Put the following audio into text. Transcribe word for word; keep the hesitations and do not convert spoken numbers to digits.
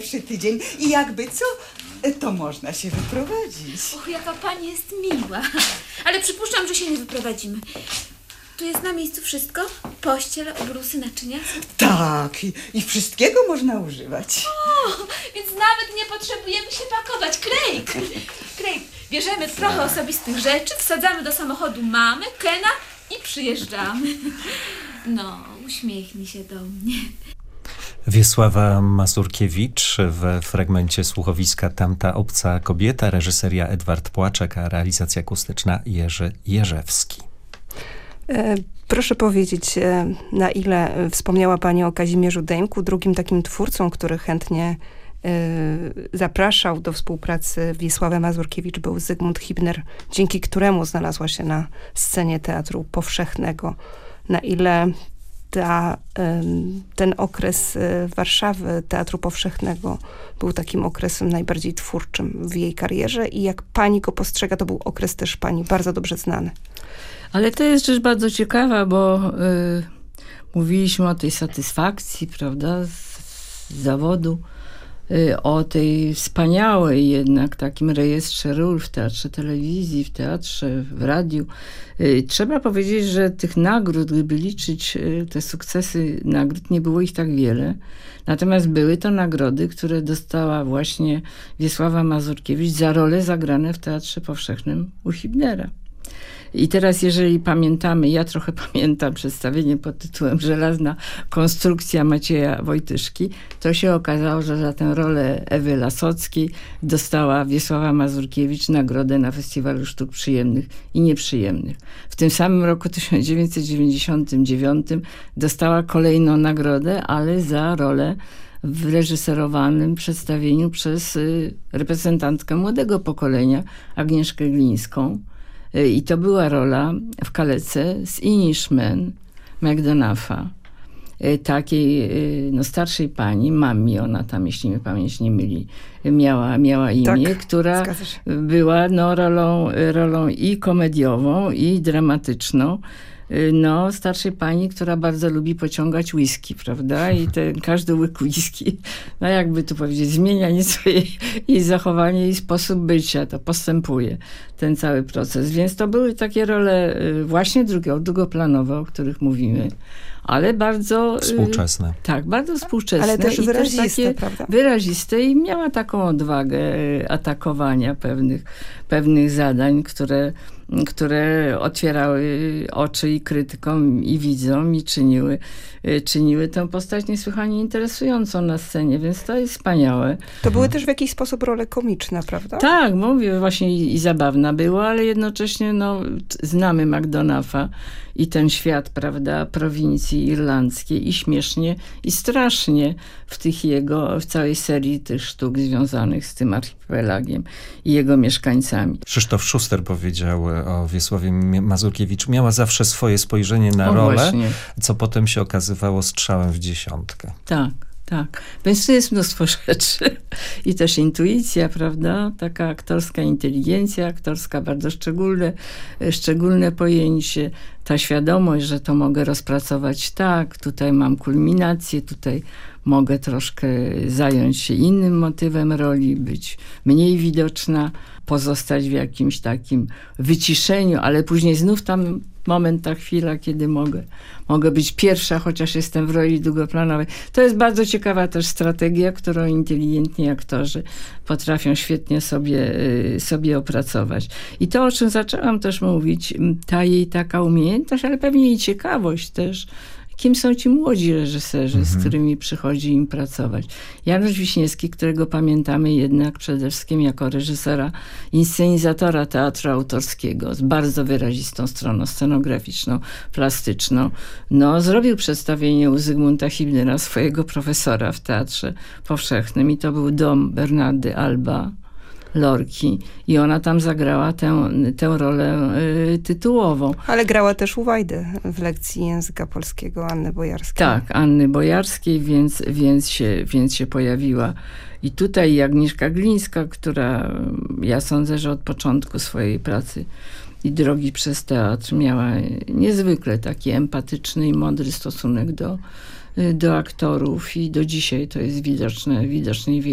pierwszy tydzień i jakby co, to można się wyprowadzić. Och, jaka pani jest miła. Ale przypuszczam, że się nie wyprowadzimy. Tu jest na miejscu wszystko? Pościel, obrusy, naczynia? Tak, i, i wszystkiego można używać. O, więc nawet nie potrzebujemy się pakować. Klejk! Klejk, bierzemy trochę osobistych rzeczy, wsadzamy do samochodu mamy, Kena i przyjeżdżamy. No, uśmiechnij się do mnie. Wiesława Mazurkiewicz w fragmencie słuchowiska Tamta obca kobieta, reżyseria Edward Płaczek, a realizacja akustyczna Jerzy Jerzewski. Proszę powiedzieć, na ile wspomniała pani o Kazimierzu Dejmku, drugim takim twórcą, który chętnie zapraszał do współpracy Wiesławę Mazurkiewicz, był Zygmunt Hibner, dzięki któremu znalazła się na scenie Teatru Powszechnego. Na ile ta, ten okres Warszawy, Teatru Powszechnego był takim okresem najbardziej twórczym w jej karierze i jak pani go postrzega, to był okres też pani bardzo dobrze znany. Ale to jest rzecz bardzo ciekawa, bo y, mówiliśmy o tej satysfakcji, prawda, z, z zawodu, y, o tej wspaniałej jednak takim rejestrze ról w teatrze telewizji, w teatrze, w radiu. Y, trzeba powiedzieć, że tych nagród, gdyby liczyć y, te sukcesy nagród, nie było ich tak wiele. Natomiast były to nagrody, które dostała właśnie Wiesława Mazurkiewicz za role zagrane w Teatrze Powszechnym u Hibnera. I teraz, jeżeli pamiętamy, ja trochę pamiętam przedstawienie pod tytułem Żelazna konstrukcja Macieja Wojtyszki, to się okazało, że za tę rolę Ewy Lasockiej dostała Wiesława Mazurkiewicz nagrodę na Festiwalu Sztuk Przyjemnych i Nieprzyjemnych. W tym samym roku tysiąc dziewięćset dziewięćdziesiątym dziewiątym dostała kolejną nagrodę, ale za rolę w reżyserowanym przedstawieniu przez y, reprezentantkę młodego pokolenia, Agnieszkę Glińską. I to była rola w kalece z Inishman McDonaffa, takiej no, starszej pani, Mami, ona tam, jeśli mnie pamięć nie myli, miała, miała imię, tak, która była no, rolą, rolą i komediową, i dramatyczną. No, starszej pani, która bardzo lubi pociągać whisky, prawda? I ten każdy łyk whisky, no jakby tu powiedzieć, zmienia nieco jej, jej zachowanie i sposób bycia. To postępuje, ten cały proces. Więc to były takie role właśnie drugie, drugoplanowe, o których mówimy. Ale bardzo... Współczesne. Tak, bardzo współczesne. Ale też i wyraziste, też takie prawda? Wyraziste i miała taką odwagę atakowania pewnych, pewnych zadań, które, które otwierały oczy i krytykom, i widzom, i czyniły, czyniły tę postać niesłychanie interesującą na scenie, więc to jest wspaniałe. To były też w jakiś sposób role komiczne, prawda? Tak, mówię, właśnie i, i zabawna była, ale jednocześnie no, znamy McDonaffa i ten świat, prawda, prowincji irlandzkiej i śmiesznie, i strasznie w tych jego, w całej serii tych sztuk związanych z tym archipelagiem i jego mieszkańcami. Krzysztof Szuster powiedział o Wiesławie Mazurkiewicz. Miała zawsze swoje spojrzenie na O, rolę, właśnie. co potem się okazywało strzałem w dziesiątkę. Tak. Tak, więc tu jest mnóstwo rzeczy i też intuicja, prawda, taka aktorska inteligencja, aktorska bardzo szczególne, szczególne pojęcie, ta świadomość, że to mogę rozpracować tak, tutaj mam kulminację, tutaj mogę troszkę zająć się innym motywem roli, być mniej widoczna, pozostać w jakimś takim wyciszeniu, ale później znów tam moment, ta chwila, kiedy mogę, mogę być pierwsza, chociaż jestem w roli długoplanowej. To jest bardzo ciekawa też strategia, którą inteligentni aktorzy potrafią świetnie sobie, sobie opracować. I to, o czym zaczęłam też mówić, ta jej taka umiejętność, ale pewnie i ciekawość też, kim są ci młodzi reżyserzy, mhm. z którymi przychodzi im pracować. Janusz Wiśniewski, którego pamiętamy jednak przede wszystkim jako reżysera, inscenizatora teatru autorskiego, z bardzo wyrazistą stroną scenograficzną, plastyczną, no, zrobił przedstawienie u Zygmunta Hibnera, swojego profesora w Teatrze Powszechnym, i to był Dom Bernardy Alba, Lorki, i ona tam zagrała tę, tę rolę y, tytułową. Ale grała też u Wajdy w lekcji języka polskiego Anny Bojarskiej. Tak, Anny Bojarskiej, więc, więc, się, więc się pojawiła. I tutaj Agnieszka Glińska, która, ja sądzę, że od początku swojej pracy i drogi przez teatr miała niezwykle taki empatyczny i mądry stosunek do, do aktorów, i do dzisiaj to jest widoczne, widoczne w jej